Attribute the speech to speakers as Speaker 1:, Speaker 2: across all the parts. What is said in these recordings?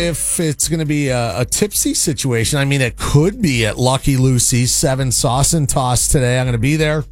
Speaker 1: if it's going to be a tipsy situation. I mean, it could be at Lucky Lucy's 7 Sauce and Toss today. I'm going to be there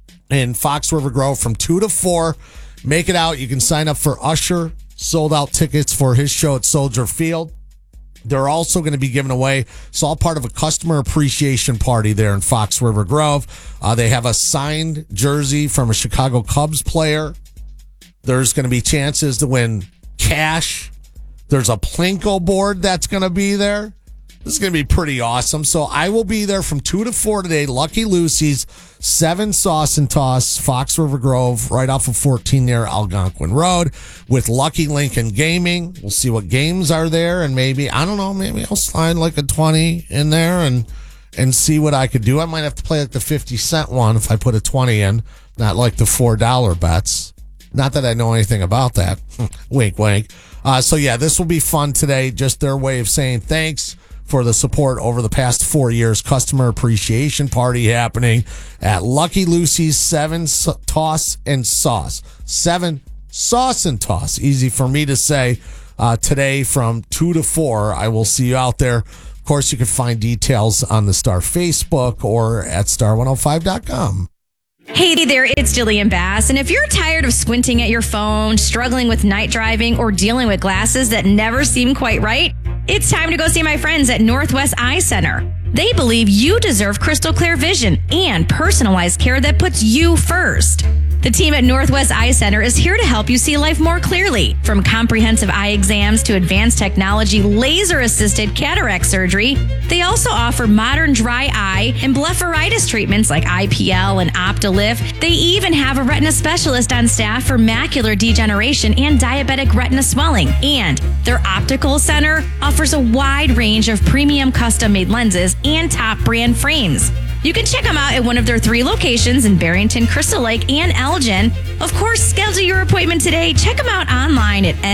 Speaker 1: in Fox River Grove from 2 to 4. Make it out. You can sign up for Usher. Sold out tickets for his show at Soldier Field. They're also going to be giving away. It's all part of a customer appreciation party there in Fox River Grove. They have a signed jersey from a Chicago Cubs player. There's going to be chances to win cash. There's a Plinko board that's going to be there. This is going to be pretty awesome. So I will be there from 2 to 4 today. Lucky Lucy's, 7 Sauce and Toss, Fox River Grove, right off of 14 near Algonquin Road with Lucky Lincoln Gaming. We'll see what games are there, and maybe, I don't know, maybe I'll slide like a 20 in there and see what I could do. I might have to play like the 50-cent one if I put a 20 in, not like the $4 bets. Not that I know anything about that. Wink, wink. So yeah, this will be fun today. Just their way of saying thanks for the support over the past 4 years. Customer appreciation party happening at Lucky Lucy's 7 Toss and Sauce. 7 Sauce and Toss. Easy for me to say. Today from 2 to 4. I will see you out there. Of course, you can find details on the Star Facebook or at star105.com.
Speaker 2: Hey there, it's Jillian Bass, and if you're tired of squinting at your phone, struggling with night driving, or dealing with glasses that never seem quite right, it's time to go see my friends at Northwest Eye Center. They believe you deserve crystal clear vision and personalized care that puts you first. The team at Northwest Eye Center is here to help you see life more clearly. From comprehensive eye exams to advanced technology, laser-assisted cataract surgery, they also offer modern dry eye and blepharitis treatments like IPL and Optilift. They even have a retina specialist on staff for macular degeneration and diabetic retina swelling. And their optical center offers a wide range of premium custom-made lenses and top brand frames. You can check them out at one of their 3 locations in Barrington, Crystal Lake, and Elgin. Of course, schedule your appointment today. Check them out online at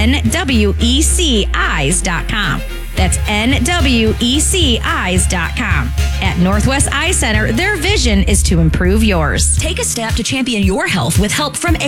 Speaker 2: nweceyes.com. That's nweceyes.com. At Northwest Eye Center, their vision is to improve yours.
Speaker 3: Take a step to champion your health with help from